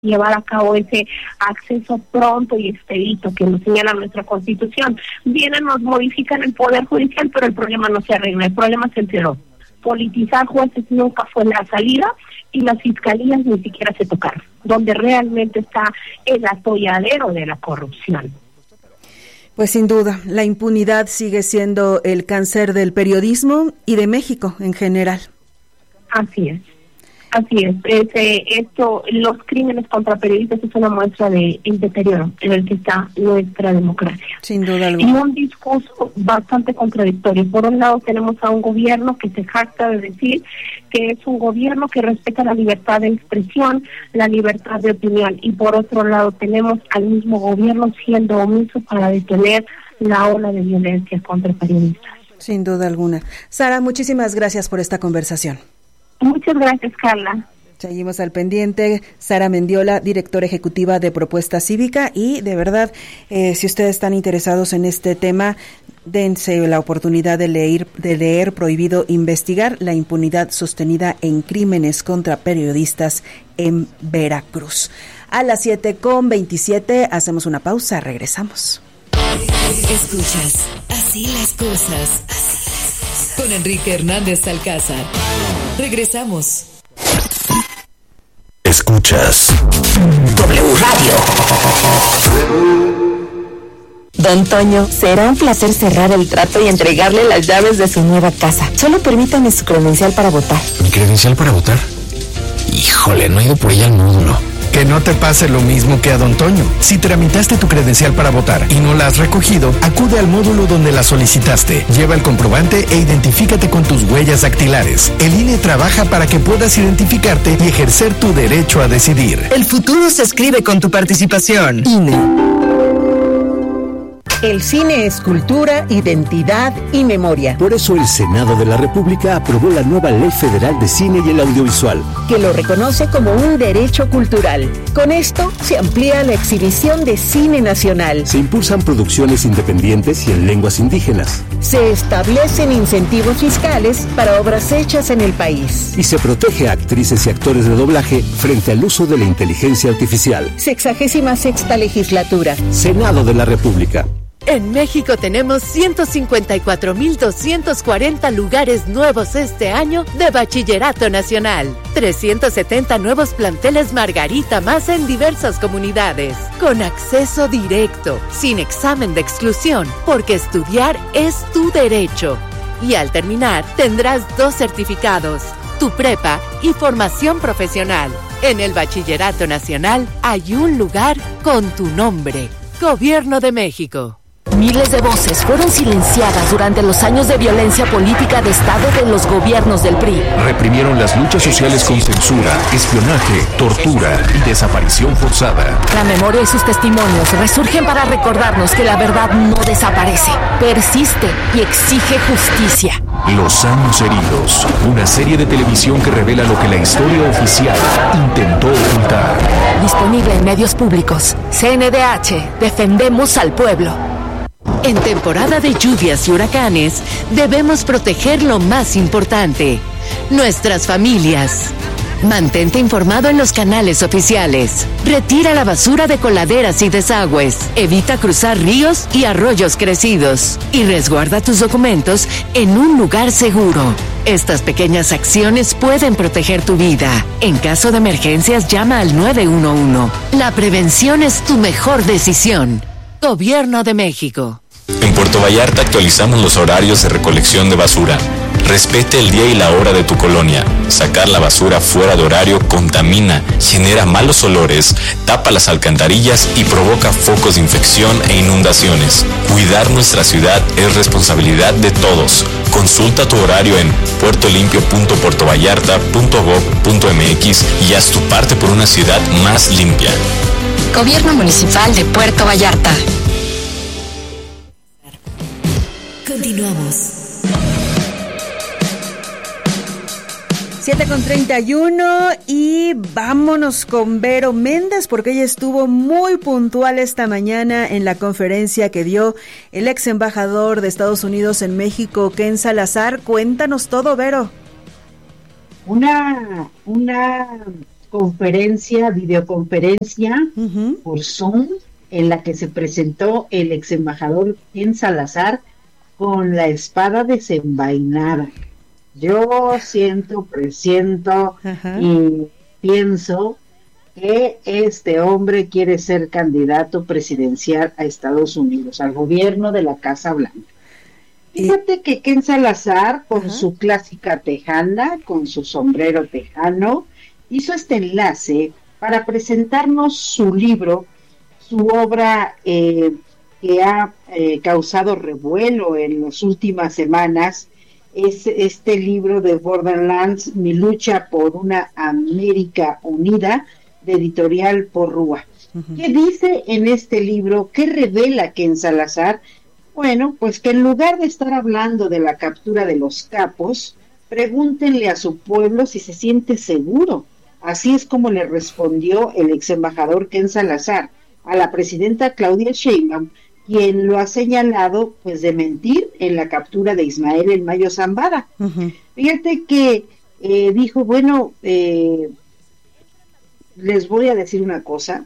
llevar a cabo ese acceso pronto y expedito que nos señala nuestra Constitución. Vienen, nos modifican el Poder Judicial, pero el problema no se arregla, el problema se empeoró. Politizar jueces nunca fue la salida y las fiscalías ni siquiera se tocaron, donde realmente está el atolladero de la corrupción. Pues sin duda, la impunidad sigue siendo el cáncer del periodismo y de México en general. Así es. Los crímenes contra periodistas es una muestra de el deterioro en el que está nuestra democracia. Sin duda alguna. Y un discurso bastante contradictorio. Por un lado tenemos a un gobierno que se jacta de decir que es un gobierno que respeta la libertad de expresión, la libertad de opinión, y por otro lado tenemos al mismo gobierno siendo omiso para detener la ola de violencia contra periodistas. Sin duda alguna. Sara, muchísimas gracias por esta conversación. Muchas gracias, Carla. Seguimos al pendiente. Sara Mendiola, directora ejecutiva de Propuesta Cívica, y de verdad, si ustedes están interesados en este tema, dense la oportunidad de leer Prohibido Investigar, la impunidad sostenida en crímenes contra periodistas en Veracruz. A las 7:27 hacemos una pausa, regresamos. Escuchas Así las cosas con Enrique Hernández Alcázar. Regresamos. Escuchas W Radio. Don Toño, será un placer cerrar el trato y entregarle las llaves de su nueva casa. Solo permítame su credencial para votar. ¿Mi credencial para votar? Híjole, no he ido por ella al módulo. Que no te pase lo mismo que a Don Toño. Si tramitaste tu credencial para votar y no la has recogido, acude al módulo donde la solicitaste. Lleva el comprobante e identifícate con tus huellas dactilares. El INE trabaja para que puedas identificarte y ejercer tu derecho a decidir. El futuro se escribe con tu participación. INE. El cine es cultura, identidad y memoria. Por eso el Senado de la República aprobó la nueva Ley Federal de Cine y el Audiovisual, que lo reconoce como un derecho cultural. Con esto se amplía la exhibición de cine nacional. Se impulsan producciones independientes y en lenguas indígenas. Se establecen incentivos fiscales para obras hechas en el país. Y se protege a actrices y actores de doblaje frente al uso de la inteligencia artificial. 66ª legislatura. Senado de la República. En México tenemos 154,240 lugares nuevos este año de Bachillerato Nacional. 370 nuevos planteles Margarita más en diversas comunidades. Con acceso directo, sin examen de exclusión, porque estudiar es tu derecho. Y al terminar, tendrás 2 certificados, tu prepa y formación profesional. En el Bachillerato Nacional hay un lugar con tu nombre. Gobierno de México. Miles de voces fueron silenciadas durante los años de violencia política de Estado de los gobiernos del PRI. Reprimieron las luchas sociales con censura, espionaje, tortura y desaparición forzada. La memoria y sus testimonios resurgen para recordarnos que la verdad no desaparece, persiste y exige justicia. Los años heridos, una serie de televisión que revela lo que la historia oficial intentó ocultar. Disponible en medios públicos. CNDH, defendemos al pueblo. En temporada de lluvias y huracanes, debemos proteger lo más importante, nuestras familias. Mantente informado en los canales oficiales. Retira la basura de coladeras y desagües. Evita cruzar ríos y arroyos crecidos. Y resguarda tus documentos en un lugar seguro. Estas pequeñas acciones pueden proteger tu vida. En caso de emergencias, llama al 911. La prevención es tu mejor decisión. Gobierno de México. En Puerto Vallarta actualizamos los horarios de recolección de basura. Respete el día y la hora de tu colonia. Sacar la basura fuera de horario contamina, genera malos olores, tapa las alcantarillas y provoca focos de infección e inundaciones. Cuidar nuestra ciudad es responsabilidad de todos. Consulta tu horario en puertolimpio.puertovallarta.gov.mx y haz tu parte por una ciudad más limpia. Gobierno Municipal de Puerto Vallarta. Continuamos. 7:31 y vámonos con Vero Méndez porque ella estuvo muy puntual esta mañana en la conferencia que dio el ex embajador de Estados Unidos en México, Ken Salazar. Cuéntanos todo, Vero. Una videoconferencia por Zoom, en la que se presentó el ex embajador Ken Salazar con la espada desenvainada. Yo presiento y pienso que este hombre quiere ser candidato presidencial a Estados Unidos, al gobierno de la Casa Blanca. Fíjate que Ken Salazar, con su clásica tejana, con su sombrero tejano, hizo este enlace para presentarnos su libro, su obra que ha causado revuelo en las últimas semanas. Es este libro de Borderlands, Mi lucha por una América unida, de Editorial Porrúa. ¿Qué dice en este libro? ¿Qué revela Ken Salazar? Bueno, pues que en lugar de estar hablando de la captura de los capos, pregúntenle a su pueblo si se siente seguro. Así es como le respondió el ex embajador Ken Salazar a la presidenta Claudia Sheinbaum, quien lo ha señalado pues de mentir en la captura de Ismael El Mayo Zambada. Fíjate que dijo, bueno, les voy a decir una cosa,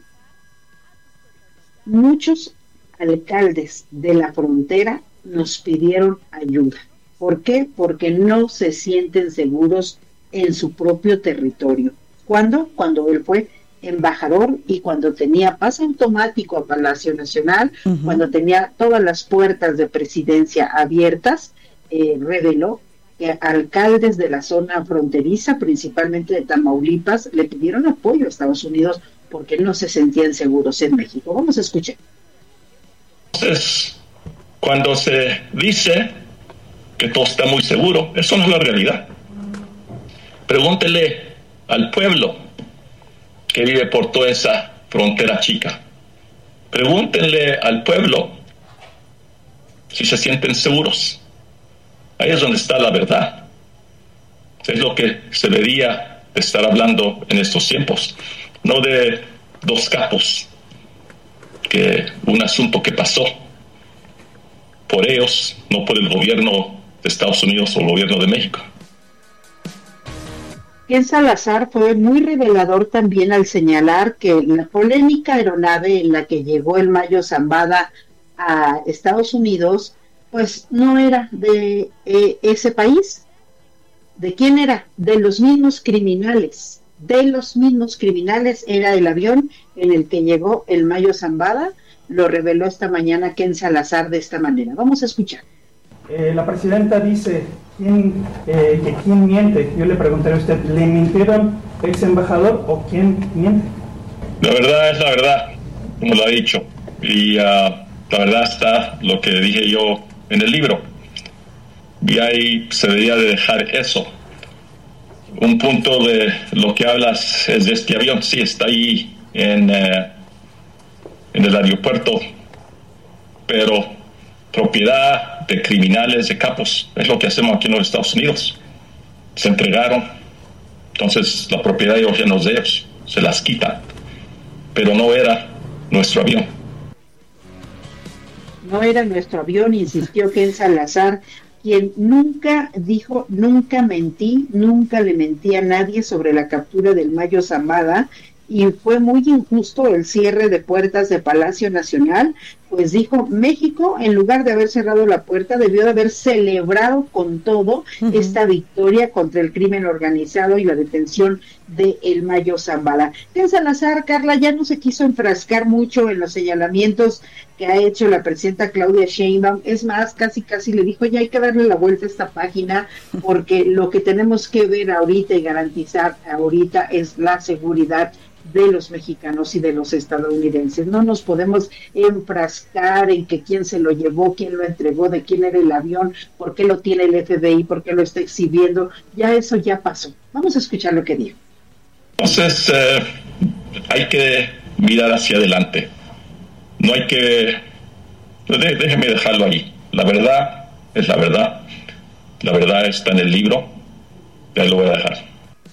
muchos alcaldes de la frontera nos pidieron ayuda. ¿Por qué? Porque no se sienten seguros en su propio territorio. ¿Cuándo? Cuando él fue embajador y cuando tenía pase automático a Palacio Nacional, cuando tenía todas las puertas de presidencia abiertas, reveló que alcaldes de la zona fronteriza, principalmente de Tamaulipas, le pidieron apoyo a Estados Unidos porque no se sentían seguros en México. Vamos a escuchar. Entonces, cuando se dice que todo está muy seguro, eso no es la realidad. Pregúntele al pueblo que vive por toda esa frontera chica. Pregúntenle al pueblo si se sienten seguros. Ahí es donde está la verdad. Es lo que se debería estar hablando en estos tiempos, no de dos capos, que un asunto que pasó por ellos, no por el gobierno de Estados Unidos o el gobierno de México. Ken Salazar fue muy revelador también al señalar que la polémica aeronave en la que llegó el Mayo Zambada a Estados Unidos pues no era de ese país. ¿De quién era? De los mismos criminales. De los mismos criminales era el avión en el que llegó el Mayo Zambada. Lo reveló esta mañana Ken Salazar de esta manera. Vamos a escuchar. La presidenta dice ¿quién miente? Yo le preguntaré a usted, ¿le mintieron ex embajador o quién miente? La verdad es la verdad, como lo ha dicho. Y la verdad está lo que dije yo en el libro. Y ahí se debería de dejar eso. Un punto de lo que hablas es de este avión. Sí, está ahí en el aeropuerto, pero propiedad de criminales, de capos. Es lo que hacemos aquí en los Estados Unidos. Se entregaron, entonces la propiedad ya no es de ellos, se las quitan. Pero no era nuestro avión. No era nuestro avión, insistió Ken Salazar, quien nunca dijo, nunca mentí, nunca le mentí a nadie sobre la captura del Mayo Zambada, y fue muy injusto el cierre de puertas de Palacio Nacional, pues dijo, México, en lugar de haber cerrado la puerta, debió de haber celebrado con todo esta victoria contra el crimen organizado y la detención de el Mayo Zambada. Ken Salazar, Carla, ya no se quiso enfrascar mucho en los señalamientos que ha hecho la presidenta Claudia Sheinbaum. Es más, casi le dijo, ya hay que darle la vuelta a esta página, porque lo que tenemos que ver ahorita y garantizar ahorita es la seguridad de los mexicanos y de los estadounidenses. No nos podemos enfrascar en que quién se lo llevó, quién lo entregó, de quién era el avión, por qué lo tiene el FBI, por qué lo está exhibiendo. Ya eso ya pasó. Vamos a escuchar lo que dijo. Entonces, hay que mirar hacia adelante. No hay que... Déjeme dejarlo ahí. La verdad es la verdad. La verdad está en el libro. Ya lo voy a dejar.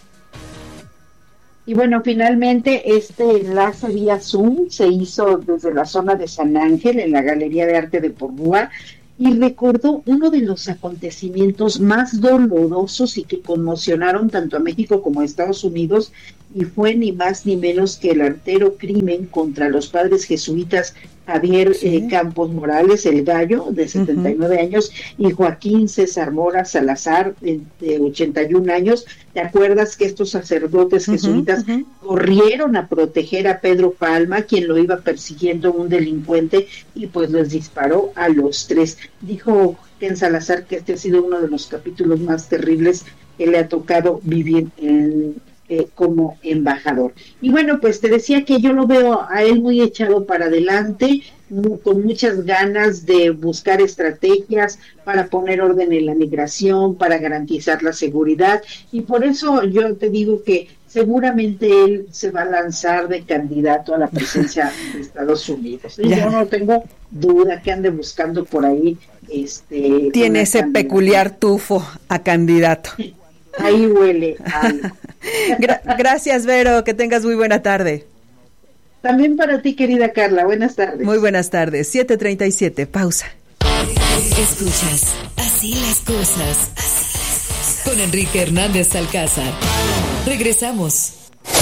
Y bueno, finalmente este enlace vía Zoom se hizo desde la zona de San Ángel, en la Galería de Arte de Porrúa, y recordó uno de los acontecimientos más dolorosos y que conmocionaron tanto a México como a Estados Unidos, y fue ni más ni menos que el artero crimen contra los padres jesuitas Javier Campos Morales, el Gallo, de 79 años, y Joaquín César Mora Salazar, de 81 años. ¿Te acuerdas que estos sacerdotes jesuitas corrieron a proteger a Pedro Palma, quien lo iba persiguiendo un delincuente, y pues les disparó a los 3? Dijo Ken Salazar que este ha sido uno de los capítulos más terribles que le ha tocado vivir como embajador. Y bueno, pues te decía que yo lo veo a él muy echado para adelante, con muchas ganas de buscar estrategias para poner orden en la migración, para garantizar la seguridad, y por eso yo te digo que seguramente él se va a lanzar de candidato a la presidencia de Estados Unidos. Y yo no tengo duda que ande buscando por ahí. Tiene ese peculiar tufo a candidato. Ahí huele algo. Gracias, Vero, que tengas muy buena tarde. También para ti, querida Carla, buenas tardes. Muy buenas tardes, 7:37, pausa. Escuchas, así las cosas, con Enrique Hernández Alcázar. Regresamos.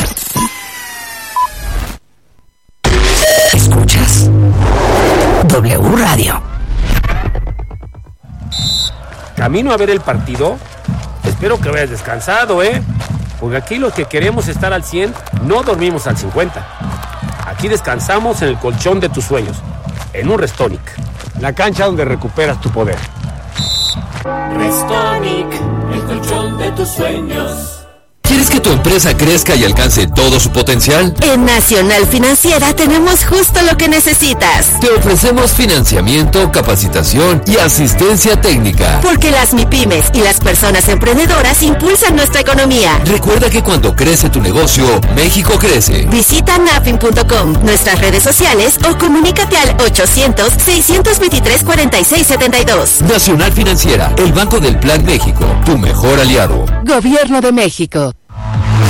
Escuchas W Radio. Camino a ver el partido. Espero que vayas descansado, porque aquí los que queremos estar al 100 no dormimos al 50. Aquí descansamos en el colchón de tus sueños, en un Restonic, la cancha donde recuperas tu poder. Restonic, el colchón de tus sueños. ¿Quieres que tu empresa crezca y alcance todo su potencial? En Nacional Financiera tenemos justo lo que necesitas. Te ofrecemos financiamiento, capacitación y asistencia técnica. Porque las MIPYMES y las personas emprendedoras impulsan nuestra economía. Recuerda que cuando crece tu negocio, México crece. Visita nafin.com, nuestras redes sociales o comunícate al 800-623-4672. Nacional Financiera, el Banco del Plan México, tu mejor aliado. Gobierno de México.